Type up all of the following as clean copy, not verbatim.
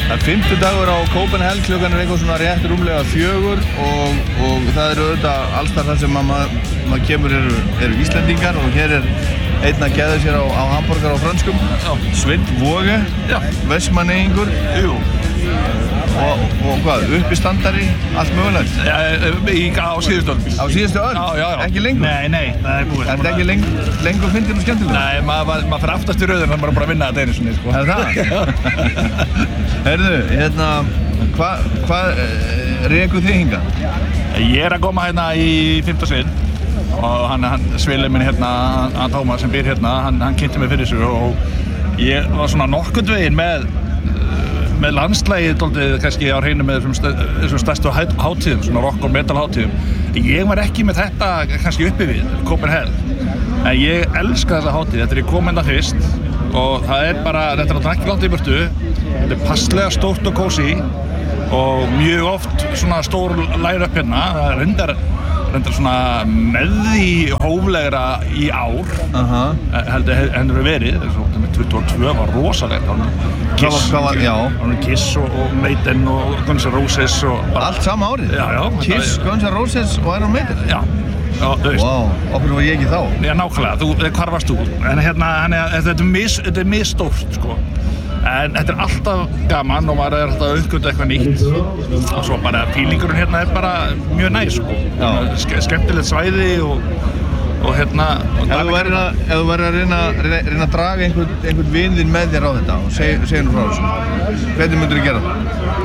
Það er 5. dagur á Copenhagen, klukkan er eitthvað svona rétt rúmlega 4 og það eru auðvitað alls þar sem maður kemur eru Íslendingar og hér er einn að geða sér á hamborgar á frönskum. Sveinn Voge, Vestmannaeyingur. Jú. Og hvað, uppistandari, allt mögulegt? Á síðustu öll. Á síðustu öll? Já. Ekki lengur? Nei, það er búið. Er þetta ekki lengur fyndin og skemmtilega? Nei, maður fyrir aftast í rauðin, þannig að maður bara að vinna þetta einu sinni, sko. Er það? Heyrðu, hvað rekur þið hingað? Ég er að koma hérna í 5. sinn og hann svilið minn hérna, hann Tómas sem býr hérna, hann kynnti mig fyrir þessu og ég var svona nokkurn veginn með landslægið dálítið kannski á hreinu með þessum stærstu hátíðum, svona rock og metal hátíðum. Ég var ekki með þetta kannski uppi við, Copenhagen. En ég elska þessa hátíð, þetta er ég kom hérna fyrst og það er bara, þetta er náttúrulega ekki langt í burtu. Þetta er passlega stórt og kósí og mjög oft svona stór line-up hérna. Það reyndar svona með því hóflegra í ár. Heldur verið, með 22 var rosalegt. Kiss og Maiden og Guns N' Roses og allt sama árið? Já. Kiss, Guns N' Roses og Iron Maiden? Já, þú veist. Vá, okkur var ég ekki þá? Já, nákvæmlega, hvar varst þú? En hérna, þetta er misstórt, sko. En þetta er alltaf gaman og maður er alltaf að uppgöta eitthvað nýtt og svo bara fílingurinn hérna er bara mjög næs, sko. Skemmtilegt svæði og hérna... Ef þú værir að reyna að draga einhvern vin þinn með þér á þetta og segja nú frá þessu, hvernig myndir þú gera það?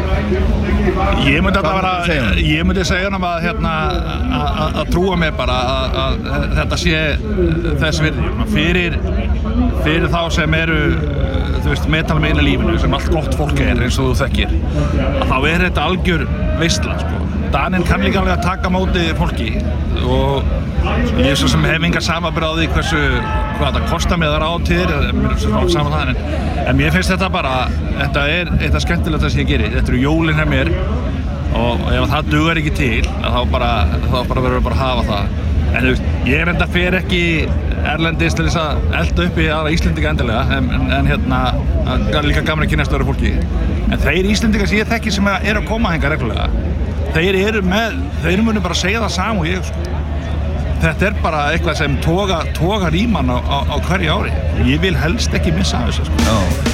Ég myndi segja hann að trúa mig bara að þetta sé þess virði. Fyrir þá sem eru, þú veist, metalmenn í lífinu, sem allt gott fólk eins og þú þekkir, að þá er þetta algjör veisla, sko. Daninn kann líka alveg að taka á móti fólki og ég er svo sem hef enga samanburð á því hvað það kostar mig þar átíðir, en mér finnst þetta bara, þetta er eitthvað skemmtilegt sem ég geri. Þetta eru jólin hjá mér og ef það dugar ekki til, þá verður við bara að hafa það. En þú veist, ég reynda fer ekki erlendis til þess að elda upp í aðra Íslendinga endilega, en hérna, það er líka gaman að kynast öðru fólki. En þeir Íslendingar sem ég þekki sem eru að koma hingað reglulega, þeir munu bara segja það sama og ég, sko. Þetta er bara eitthvað sem togar í mann á hverju ári. Ég vil helst ekki missa þessu, sko.